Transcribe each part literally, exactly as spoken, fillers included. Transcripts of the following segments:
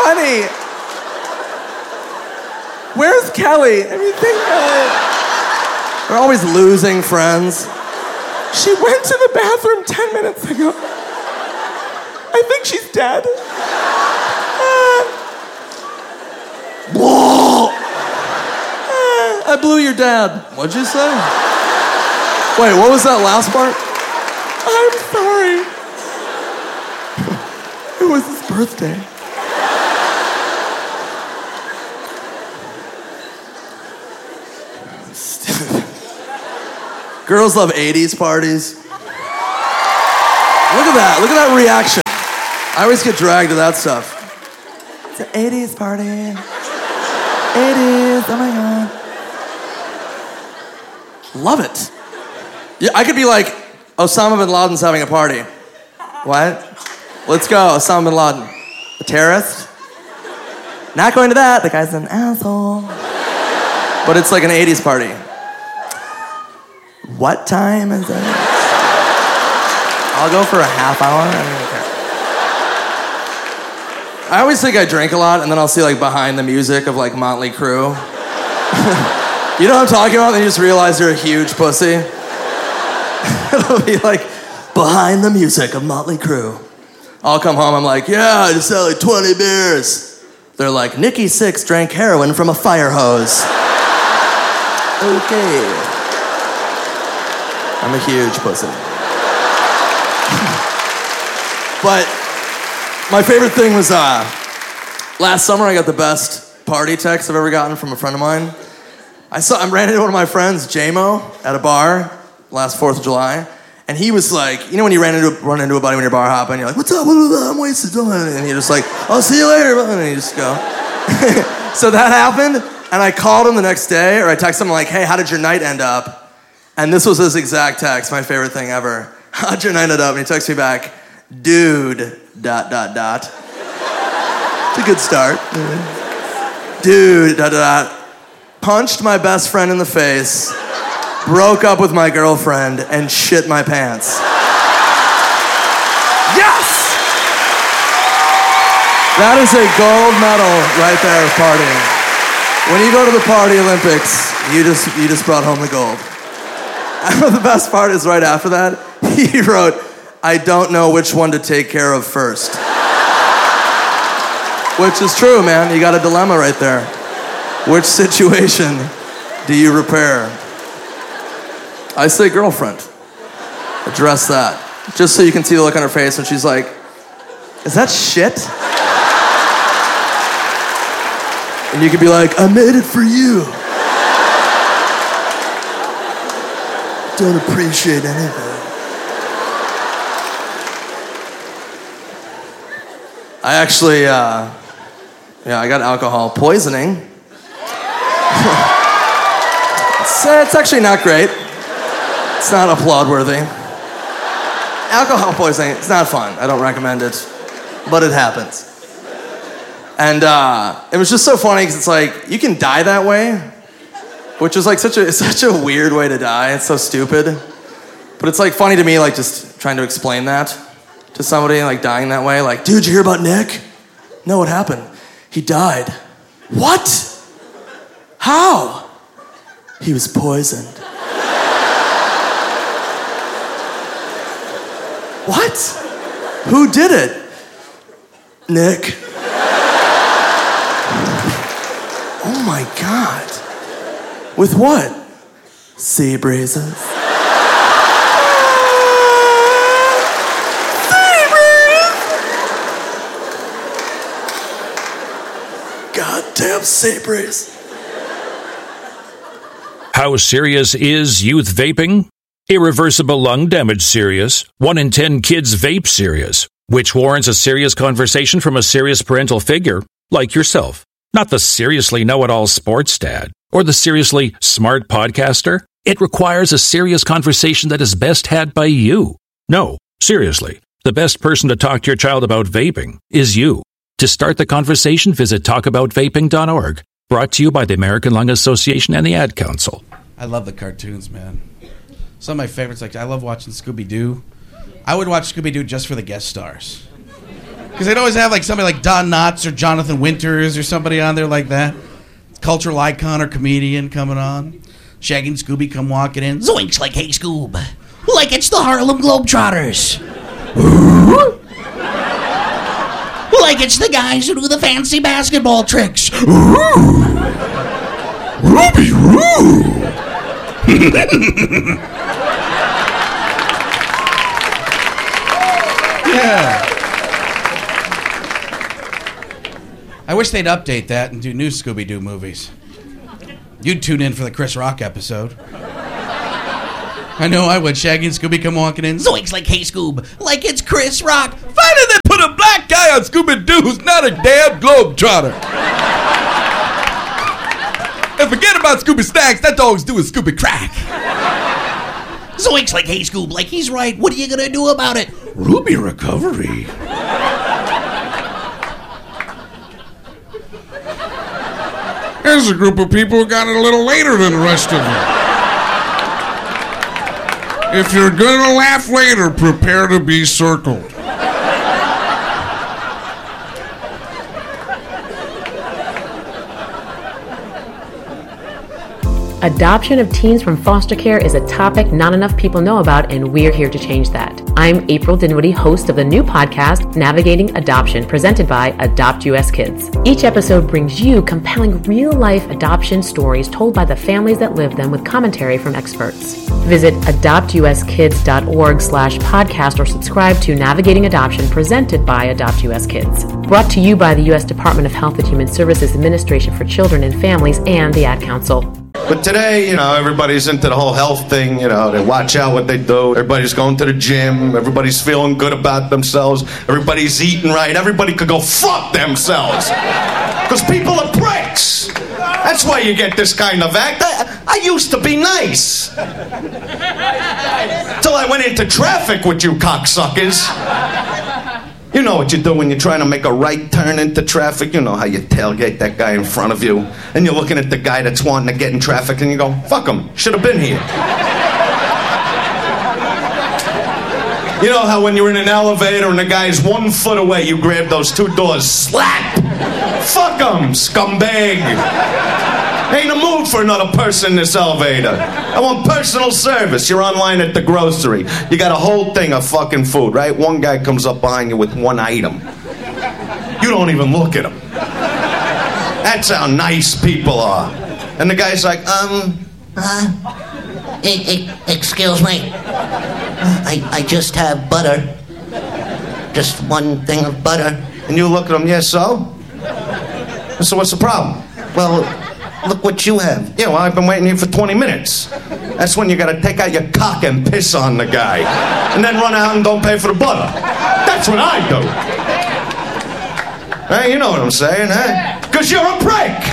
funny. Where's Kelly? I mean, think about it. We're always losing friends. She went to the bathroom ten minutes ago. I think she's dead. Uh, I blew your dad. What'd you say? Wait, what was that last part? I'm sorry. It was his birthday. Girls love eighties parties. Look at that. Look at that reaction. I always get dragged to that stuff. It's an eighties party. eighties. Oh my God. Love it. Yeah, I could be like, Osama bin Laden's having a party. What? Let's go, Osama bin Laden. A terrorist? Not going to that. The guy's an asshole. But it's like an eighties party. What time is it? I'll go for a half hour. I don't even care. I always think I drink a lot, and then I'll see like behind the music of like Motley Crue. You know what I'm talking about? Then you just realize you're a huge pussy. It'll be like behind the music of Motley Crue. I'll come home, I'm like, yeah, I just had like twenty beers. They're like, Nikki Sixx drank heroin from a fire hose. Okay. I'm a huge pussy. But my favorite thing was uh, last summer I got the best party text I've ever gotten from a friend of mine. I saw I ran into one of my friends, J-Mo, at a bar last fourth of July, and he was like, you know when you ran into run into a buddy when you're bar hopping, you're like, what's up? I'm wasted. And you're just like, I'll see you later. And you just go. So that happened, and I called him the next day, or I texted him like, hey, how did your night end up? And this was his exact text, my favorite thing ever. How'd your night end up? And he texted me back, dude, dot, dot, dot. It's a good start. Dude, dot, dot, dot. Punched my best friend in the face, broke up with my girlfriend, and shit my pants. Yes! That is a gold medal right there of partying. When you go to the Party Olympics, you just you just brought home the gold. The best part is right after that, he wrote, I don't know which one to take care of first. Which is true, man. You got a dilemma right there. Which situation do you repair? I say girlfriend. Address that. Just so you can see the look on her face when she's like, is that shit? And you could be like, I made it for you. Don't appreciate anything. I actually, uh, yeah, I got alcohol poisoning. it's, uh, it's actually not great. It's not applaud-worthy. Alcohol poisoning, it's not fun. I don't recommend it, but it happens. And uh, it was just so funny because it's like, you can die that way, which is like such a such a weird way to die. It's so stupid. But it's like funny to me, like just trying to explain that to somebody, like dying that way. Like, dude, you hear about Nick? No, what happened? He died. What? How? He was poisoned. What? Who did it? Nick. Oh my God. With what? Sea breezes. Sea breeze! Goddamn sea breeze. How serious is youth vaping? Irreversible lung damage serious. One in ten kids vape serious, which warrants a serious conversation from a serious parental figure, like yourself. Not the seriously know-it-all sports dad or the seriously smart podcaster. It requires a serious conversation that is best had by you. No, seriously, the best person to talk to your child about vaping is you. To start the conversation, visit talk about vaping dot org. Brought to you by the American Lung Association and the Ad Council. I love the cartoons, man. Some of my favorites, like I love watching Scooby-Doo. I would watch Scooby-Doo just for the guest stars. Because they'd always have like somebody like Don Knotts or Jonathan Winters or somebody on there like that. Cultural icon or comedian coming on. Shaggy and Scooby come walking in. Zoinks like, hey, Scoob. Like it's the Harlem Globetrotters. Like it's the guys who do the fancy basketball tricks. Ruby Roo. Yeah. I wish they'd update that and do new Scooby-Doo movies. You'd tune in for the Chris Rock episode. I know I would. Shaggy and Scooby come walking in. Zoinks like, hey, Scoob. Like it's Chris Rock. Finally they put a black guy on Scooby-Doo who's not a damn globetrotter. And forget about Scooby Snacks. That dog's doing Scooby Crack. Zoinks like, hey, Scoob. Like he's right. What are you going to do about it? Ruby recovery. There's a group of people who got it a little later than the rest of them. If you're gonna laugh later, prepare to be circled. Adoption of teens from foster care is a topic not enough people know about, and we're here to change that. I'm April Dinwiddie, host of the new podcast, Navigating Adoption, presented by Adopt U S Kids. Each episode brings you compelling real-life adoption stories told by the families that live them with commentary from experts. Visit adopt u s kids dot org slash podcast or subscribe to Navigating Adoption, presented by Adopt U S Kids. Brought to you by the U S Department of Health and Human Services Administration for Children and Families and the Ad Council. But today, you know, everybody's into the whole health thing, you know, they watch out what they do. Everybody's going to the gym. Everybody's feeling good about themselves. Everybody's eating right. Everybody could go fuck themselves. Because people are pricks. That's why you get this kind of act. I, I used to be nice. Till I went into traffic with you cocksuckers. You know what you do when you're trying to make a right turn into traffic. You know how you tailgate that guy in front of you. And you're looking at the guy that's wanting to get in traffic and you go, fuck him, should have been here. You know how when you're in an elevator and the guy's one foot away, you grab those two doors, slap! Fuck him, scumbag! Ain't a mood for another person in this elevator. I want personal service. You're online at the grocery. You got a whole thing of fucking food, right? One guy comes up behind you with one item. You don't even look at him. That's how nice people are. And the guy's like, um, uh, e- e- excuse me. I, I just have butter. Just one thing of butter. And you look at him, yeah, so? So what's the problem? Well, look what you have. Yeah, well, I've been waiting here for twenty minutes. That's when you gotta take out your cock and piss on the guy. And then run out and don't pay for the butter. That's what I do. Hey, you know what I'm saying, huh? Because you're a prick!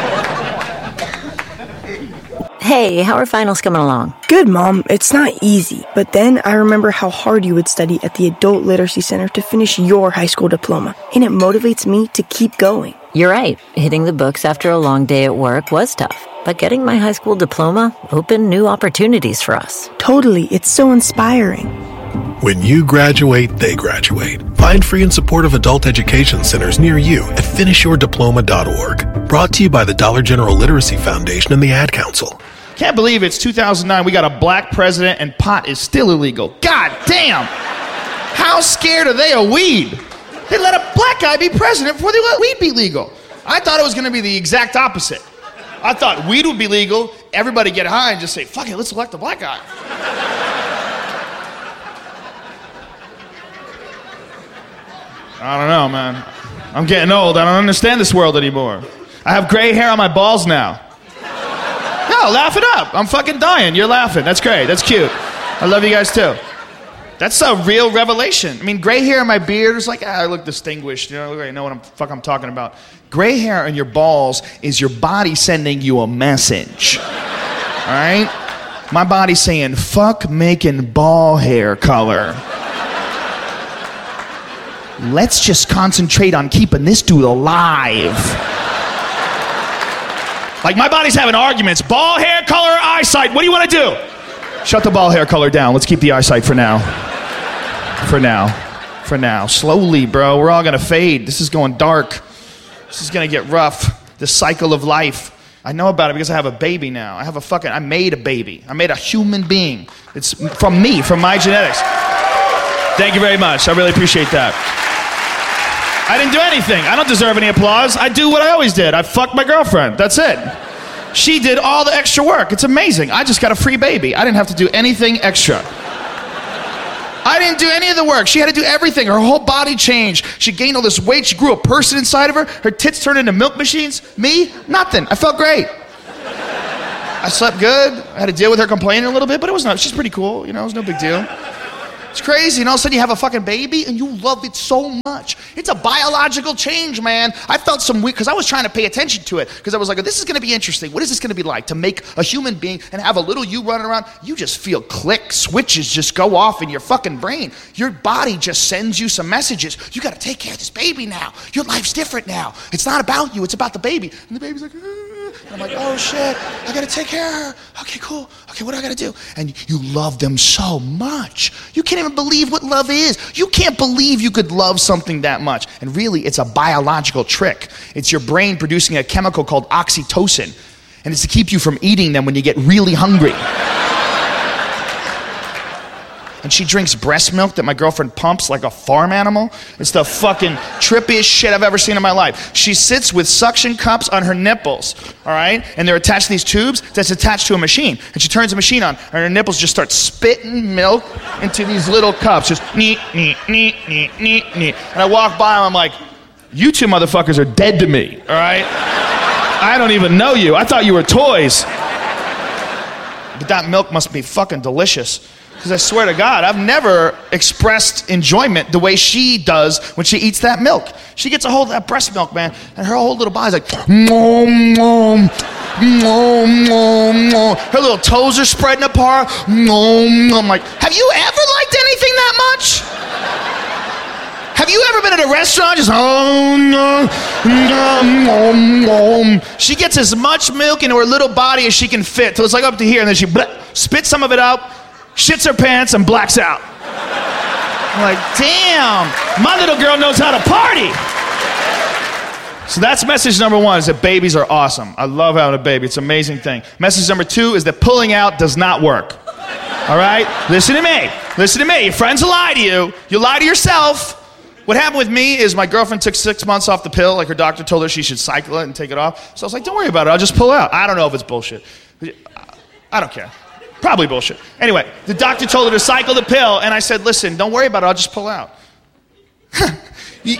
Hey, how are finals coming along? Good, Mom. It's not easy. But then I remember how hard you would study at the Adult Literacy Center to finish your high school diploma. And it motivates me to keep going. You're right. Hitting the books after a long day at work was tough. But getting my high school diploma opened new opportunities for us. Totally. It's so inspiring. When you graduate, they graduate. Find free and supportive adult education centers near you at finish your diploma dot org. Brought to you by the Dollar General Literacy Foundation and the Ad Council. Can't believe it's two thousand nine, we got a black president, and pot is still illegal. God damn! How scared are they of weed? They let a black guy be president before they let weed be legal. I thought it was gonna be the exact opposite. I thought weed would be legal, everybody get high and just say, fuck it, let's elect a black guy. I don't know, man. I'm getting old, I don't understand this world anymore. I have gray hair on my balls now. No, laugh it up. I'm fucking dying. You're laughing. That's great. That's cute. I love you guys too. That's a real revelation. I mean, gray hair in my beard is like, ah, I look distinguished. You know, I know what I'm fuck I'm talking about. Gray hair in your balls is your body sending you a message. All right? My body's saying, fuck making ball hair color. Let's just concentrate on keeping this dude alive. Like, my body's having arguments. Ball hair color, eyesight. What do you want to do? Shut the ball hair color down. Let's keep the eyesight for now. For now. for now. Slowly, bro. We're all gonna fade. This is going dark. This is gonna get rough. The cycle of life. I know about it because I have a baby now. I have a fucking, I made a baby. I made a human being. It's from me, from my genetics. Thank you very much. I really appreciate that. I didn't do anything. I don't deserve any applause. I do what I always did. I fucked my girlfriend. That's it. She did all the extra work. It's amazing. I just got a free baby. I didn't have to do anything extra. I didn't do any of the work. She had to do everything. Her whole body changed. She gained all this weight. She grew a person inside of her. Her tits turned into milk machines. Me? Nothing. I felt great. I slept good. I had to deal with her complaining a little bit, but it was not. She's pretty cool. You know, it was no big deal. It's crazy, and all of a sudden you have a fucking baby and you love it so much. It's a biological change, man. I felt some weird, because I was trying to pay attention to it, because I was like, this is going to be interesting. What is this going to be like to make a human being and have a little you running around? You just feel click, switches just go off in your fucking brain. Your body just sends you some messages. You got to take care of this baby now. Your life's different now. It's not about you, it's about the baby. And the baby's like, ah. And I'm like, oh shit, I gotta take care of her. Okay, cool. Okay, what do I gotta do? And you love them so much. You can't even believe what love is. You can't believe you could love something that much. And really, it's a biological trick. It's your brain producing a chemical called oxytocin. And it's to keep you from eating them when you get really hungry. And she drinks breast milk that my girlfriend pumps like a farm animal. It's the fucking trippiest shit I've ever seen in my life. She sits with suction cups on her nipples, all right? And they're attached to these tubes that's attached to a machine. And she turns the machine on, and her nipples just start spitting milk into these little cups. Just neat, neat, neat, neat, neat, neat. And I walk by and I'm like, you two motherfuckers are dead to me, all right? I don't even know you. I thought you were toys. But that milk must be fucking delicious. Because I swear to God, I've never expressed enjoyment the way she does when she eats that milk. She gets a hold of that breast milk, man, and her whole little body's like, nom, nom, nom, nom, nom. Her little toes are spreading apart. Nom, nom. I'm like, have you ever liked anything that much? Have you ever been at a restaurant just, oh, no, nom, nom. She gets as much milk into her little body as she can fit till it's like up to here, and then she bleh, spits some of it out, shits her pants, and blacks out. I'm like, damn, my little girl knows how to party. So that's message number one, is that babies are awesome. I love having a baby. It's an amazing thing. Message number two is that pulling out does not work. All right? Listen to me. Listen to me. Your friends will lie to you. You lie to yourself. What happened with me is my girlfriend took six months off the pill. Like her doctor told her she should cycle it and take it off. So I was like, don't worry about it. I'll just pull out. I don't know if it's bullshit. I don't care. Probably bullshit. Anyway, the doctor told her to cycle the pill, and I said, listen, don't worry about it, I'll just pull out. you,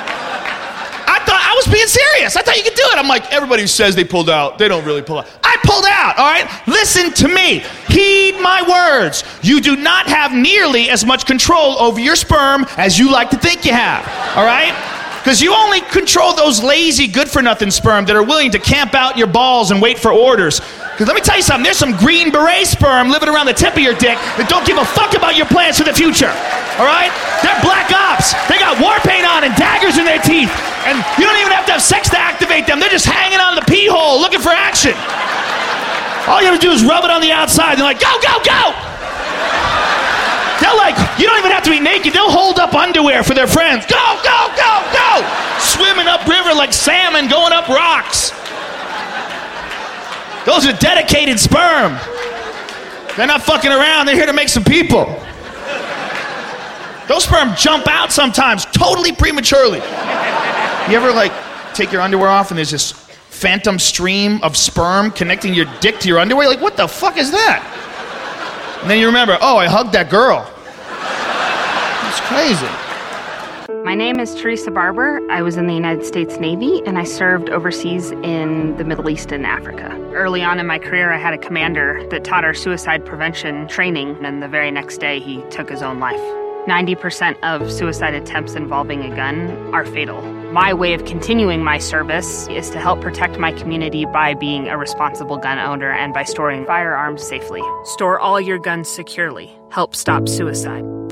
I thought I was being serious. I thought you could do it. I'm like, everybody who says they pulled out, they don't really pull out. I pulled out, all right? Listen to me. Heed my words. You do not have nearly as much control over your sperm as you like to think you have, all right? Because you only control those lazy, good-for-nothing sperm that are willing to camp out your balls and wait for orders. Because let me tell you something, there's some green beret sperm living around the tip of your dick that don't give a fuck about your plans for the future. All right? They're black ops. They got war paint on and daggers in their teeth. And you don't even have to have sex to activate them. They're just hanging on the pee hole looking for action. All you have to do is rub it on the outside. They're like, go, go, go! They'll like, you don't even have to be naked. They'll hold up underwear for their friends. Go, go, go, go! Swimming up river like salmon going up rocks. Those are dedicated sperm. They're not fucking around. They're here to make some people. Those sperm jump out sometimes, totally prematurely. You ever like take your underwear off and there's this phantom stream of sperm connecting your dick to your underwear? Like, what the fuck is that? And then you remember, oh, I hugged that girl. It's crazy. My name is Teresa Barber. I was in the United States Navy, and I served overseas in the Middle East and Africa. Early on in my career, I had a commander that taught our suicide prevention training, and the very next day, he took his own life. ninety percent of suicide attempts involving a gun are fatal. My way of continuing my service is to help protect my community by being a responsible gun owner and by storing firearms safely. Store all your guns securely. Help stop suicide.